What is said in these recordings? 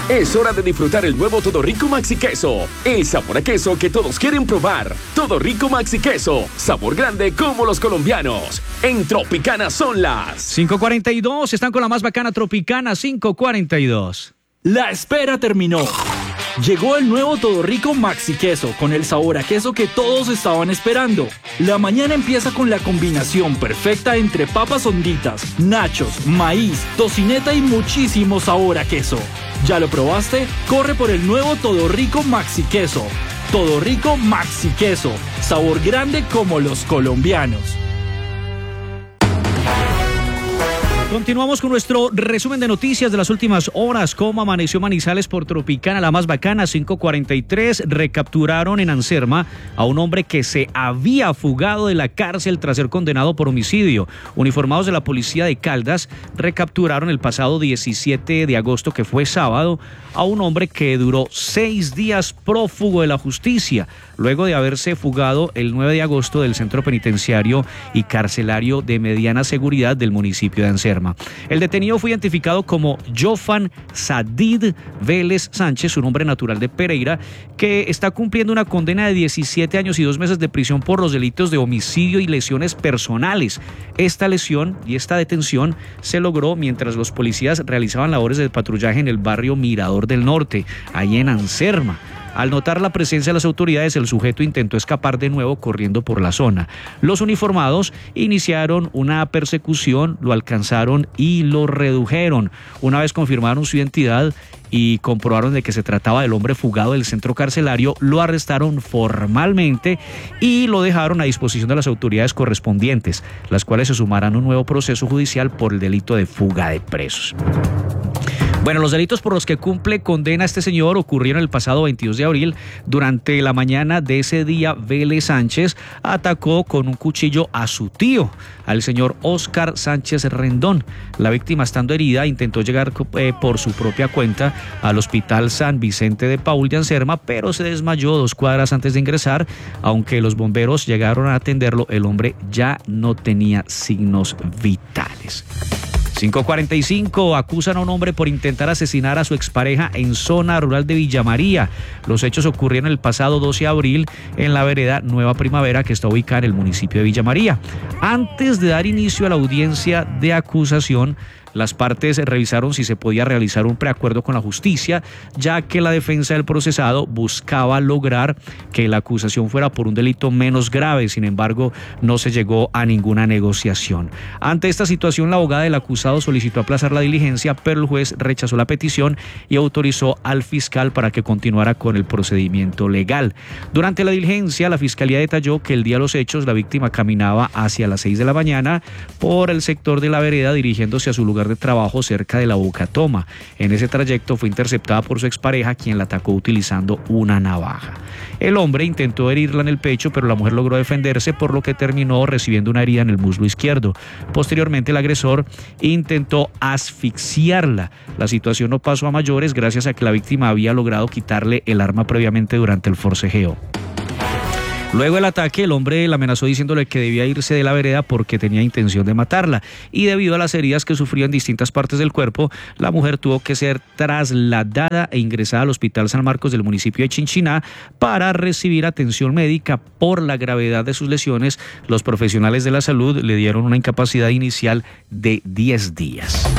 Es hora de disfrutar el nuevo Todo Rico Maxi Queso. El sabor a queso que todos quieren probar. Todo Rico Maxi Queso. Sabor grande como los colombianos. En Tropicana son las 5:42. Están con la más bacana Tropicana 5:42. La espera terminó. Llegó el nuevo Todo Rico Maxi Queso, con el sabor a queso que todos estaban esperando. La mañana empieza con la combinación perfecta entre papas honditas, nachos, maíz, tocineta y muchísimo sabor a queso. ¿Ya lo probaste? Corre por el nuevo Todo Rico Maxi Queso. Todo Rico Maxi Queso, sabor grande como los colombianos. Continuamos con nuestro resumen de noticias de las últimas horas. ¿Cómo amaneció Manizales por Tropicana, la más bacana? 5:43. Recapturaron en Anserma a un hombre que se había fugado de la cárcel tras ser condenado por homicidio. Uniformados de la policía de Caldas recapturaron el pasado 17 de agosto, que fue sábado, a un hombre que duró 6 días prófugo de la justicia, luego de haberse fugado el 9 de agosto del centro penitenciario y carcelario de mediana seguridad del municipio de Anserma. El detenido fue identificado como Jofan Sadid Vélez Sánchez, un hombre natural de Pereira, que está cumpliendo una condena de 17 años y 2 meses de prisión por los delitos de homicidio y lesiones personales. Esta lesión y esta detención se logró mientras los policías realizaban labores de patrullaje en el barrio Mirador del Norte, ahí en Anserma. Al notar la presencia de las autoridades, el sujeto intentó escapar de nuevo corriendo por la zona. Los uniformados iniciaron una persecución, lo alcanzaron y lo redujeron. Una vez confirmaron su identidad y comprobaron de que se trataba del hombre fugado del centro carcelario, lo arrestaron formalmente y lo dejaron a disposición de las autoridades correspondientes, las cuales se sumarán a un nuevo proceso judicial por el delito de fuga de presos. Bueno, los delitos por los que cumple condena este señor ocurrieron el pasado 22 de abril. Durante la mañana de ese día, Vélez Sánchez atacó con un cuchillo a su tío, al señor Óscar Sánchez Rendón. La víctima, estando herida, intentó llegar por su propia cuenta al Hospital San Vicente de Paul de Anserma, pero se desmayó 2 cuadras antes de ingresar. Aunque los bomberos llegaron a atenderlo, el hombre ya no tenía signos vitales. 5:45. Acusan a un hombre por intentar asesinar a su expareja en zona rural de Villa María. Los hechos ocurrieron el pasado 12 de abril en la vereda Nueva Primavera, que está ubicada en el municipio de Villa María. Antes de dar inicio a la audiencia de acusación, las partes revisaron si se podía realizar un preacuerdo con la justicia, ya que la defensa del procesado buscaba lograr que la acusación fuera por un delito menos grave. Sin embargo, no se llegó a ninguna negociación. Ante esta situación, la abogada del acusado solicitó aplazar la diligencia, pero el juez rechazó la petición y autorizó al fiscal para que continuara con el procedimiento legal. Durante la diligencia, la fiscalía detalló que el día de los hechos, la víctima caminaba hacia las 6 de la mañana por el sector de la vereda, dirigiéndose a su lugar de trabajo cerca de la Bucatoma. En ese trayecto fue interceptada por su expareja, quien la atacó utilizando una navaja. El hombre intentó herirla en el pecho, pero la mujer logró defenderse, por lo que terminó recibiendo una herida en el muslo izquierdo. Posteriormente, el agresor intentó asfixiarla. La situación no pasó a mayores gracias a que la víctima había logrado quitarle el arma previamente durante el forcejeo. Luego del ataque, el hombre la amenazó diciéndole que debía irse de la vereda porque tenía intención de matarla, y debido a las heridas que sufrió en distintas partes del cuerpo, la mujer tuvo que ser trasladada e ingresada al Hospital San Marcos del municipio de Chinchiná para recibir atención médica por la gravedad de sus lesiones. Los profesionales de la salud le dieron una incapacidad inicial de 10 días.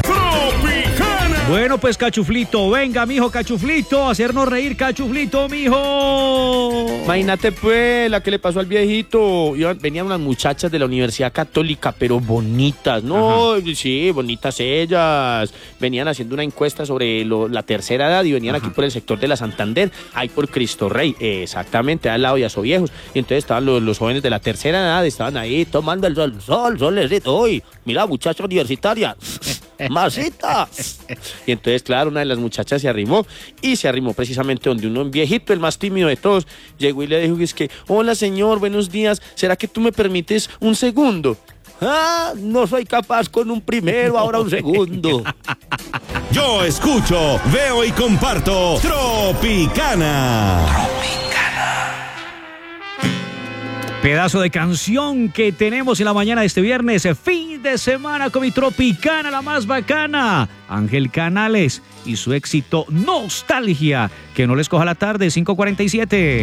Bueno, pues Cachuflito, venga, mijo, Cachuflito, hacernos reír, Cachuflito, mijo. Imagínate, pues, la que le pasó al viejito. Venían unas muchachas de la Universidad Católica, pero bonitas, ¿no? Ajá. Sí, bonitas ellas. Venían haciendo una encuesta sobre la tercera edad y venían aquí por el sector de la Santander, ahí por Cristo Rey, exactamente, al lado de Azoviejos. Y entonces estaban los jóvenes de la tercera edad, estaban ahí tomando el sol, hoy. Mira, muchacha universitaria. ¡Masita! Y entonces, claro, una de las muchachas se arrimó precisamente donde uno, un viejito, el más tímido de todos, llegó y le dijo: es que, hola señor, buenos días, ¿será que tú me permites un segundo? No soy capaz con un primero, ahora un segundo. Yo escucho, veo y comparto Tropicana. Pedazo de canción que tenemos en la mañana de este viernes, fin de semana con mi Tropicana, la más bacana. Ángel Canales y su éxito Nostalgia. Que no les coja la tarde, 5:47.